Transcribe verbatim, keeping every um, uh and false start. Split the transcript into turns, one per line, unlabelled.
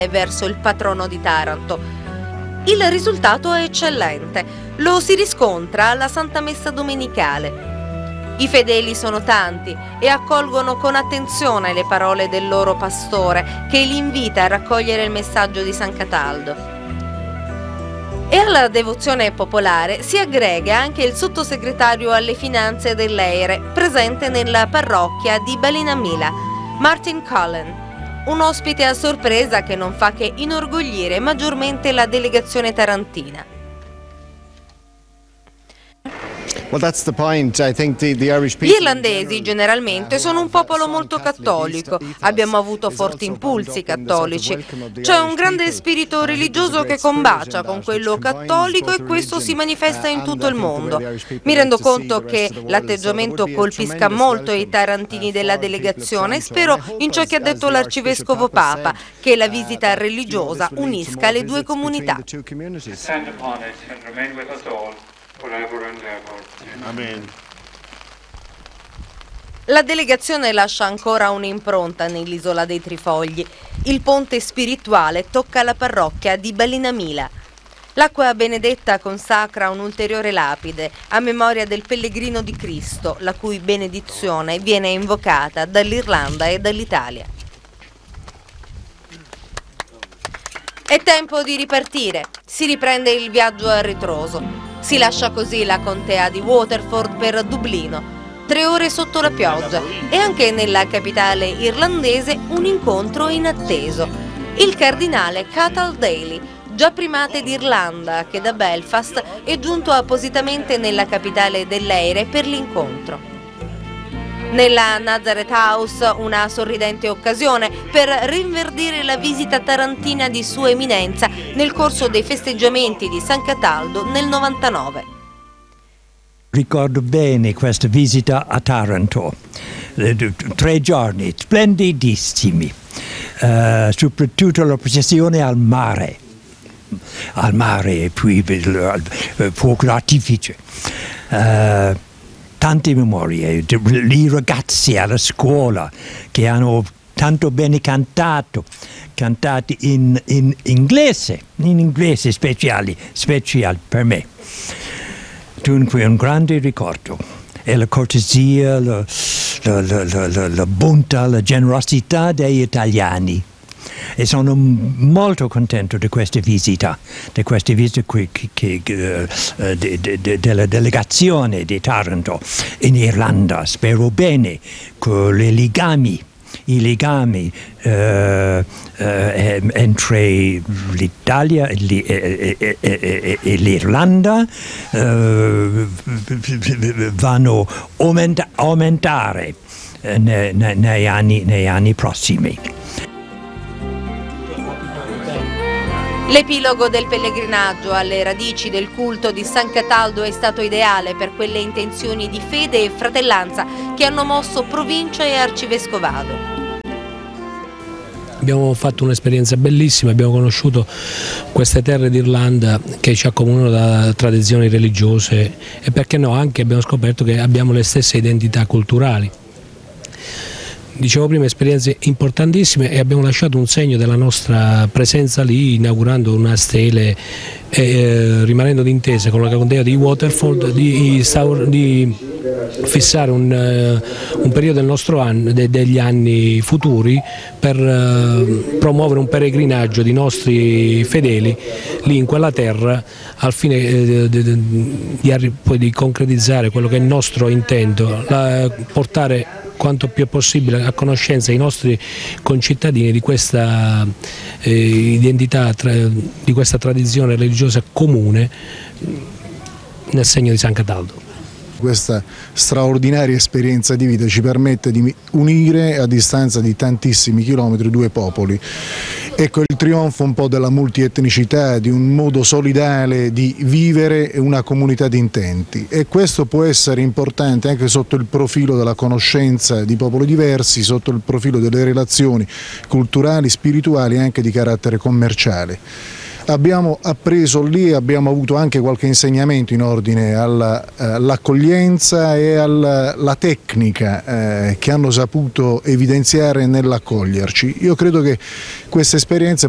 verso il patrono di Taranto. Il risultato è eccellente, lo si riscontra alla Santa Messa domenicale. I fedeli sono tanti e accolgono con attenzione le parole del loro pastore, che li invita a raccogliere il messaggio di San Cataldo. E alla devozione popolare si aggrega anche il sottosegretario alle finanze dell'Eire, presente nella parrocchia di Balinamila, Martin Cullen, un ospite a sorpresa che non fa che inorgoglire maggiormente la delegazione tarantina. Gli irlandesi generalmente sono un popolo molto cattolico, abbiamo avuto forti impulsi cattolici, c'è un grande spirito religioso che combacia con quello cattolico e questo si manifesta in tutto il mondo. Mi rendo conto che l'atteggiamento colpisca molto i tarantini della delegazione e spero in ciò che ha detto l'arcivescovo Papa, che la visita religiosa unisca le due comunità.
Amen.
La delegazione lascia ancora un'impronta nell'isola dei Trifogli. Il ponte spirituale tocca la parrocchia di Balinamila. L'acqua benedetta consacra un'ulteriore lapide a memoria del pellegrino di Cristo, la cui benedizione viene invocata dall'Irlanda e dall'Italia. È tempo di ripartire. Si riprende il viaggio a ritroso. Si lascia così la contea di Waterford per Dublino, tre ore sotto la pioggia, e anche nella capitale irlandese un incontro inatteso. Il cardinale Cathal Daly, già primate d'Irlanda, che da Belfast è giunto appositamente nella capitale dell'Eire per l'incontro. Nella Nazareth House una sorridente occasione per rinverdire la visita tarantina di Sua Eminenza nel corso dei festeggiamenti di San Cataldo nel novantanove.
Ricordo bene questa visita a Taranto, tre giorni splendidissimi, uh, soprattutto la processione al mare, al mare e poi il fuoco d'artificio. Uh, Tante memorie, i ragazzi alla scuola che hanno tanto bene cantato, cantati in, in inglese, in inglese speciali, speciali per me. Dunque un grande ricordo. E la cortesia, la, la, la, la, la, la bontà, la generosità degli italiani. E sono molto contento di questa visita, di questa visita qui, che, che, uh, de, de, de, della delegazione di Taranto in Irlanda. Spero bene che i legami, i legami uh, uh, entre l'Italia e, e, e, e, e l'Irlanda uh, vanno aumenta, aumentare ne, ne, nei, anni, nei anni prossimi.
L'epilogo del pellegrinaggio alle radici del culto di San Cataldo è stato ideale per quelle intenzioni di fede e fratellanza che hanno mosso provincia e arcivescovado.
Abbiamo fatto un'esperienza bellissima, abbiamo conosciuto queste terre d'Irlanda che ci accomunano da tradizioni religiose e, perché no, anche abbiamo scoperto che abbiamo le stesse identità culturali. Dicevo prima, esperienze importantissime, e abbiamo lasciato un segno della nostra presenza lì, inaugurando una stele e eh, rimanendo d'intesa con la contea di Waterford di, di fissare un, uh, un periodo del nostro anno, de, degli anni futuri per uh, promuovere un peregrinaggio di nostri fedeli lì in quella terra al fine eh, de, de, di, poi di concretizzare quello che è il nostro intento, la, portare quanto più possibile a conoscenza i nostri concittadini di questa eh, identità, tra, di questa tradizione religiosa comune nel segno di San Cataldo.
Questa straordinaria esperienza di vita ci permette di unire a distanza di tantissimi chilometri due popoli. Ecco il trionfo un po' della multietnicità, di un modo solidale di vivere una comunità di intenti, e questo può essere importante anche sotto il profilo della conoscenza di popoli diversi, sotto il profilo delle relazioni culturali, spirituali e anche di carattere commerciale. Abbiamo appreso lì, abbiamo avuto anche qualche insegnamento in ordine all'accoglienza e alla tecnica eh, che hanno saputo evidenziare nell'accoglierci. Io credo che queste esperienze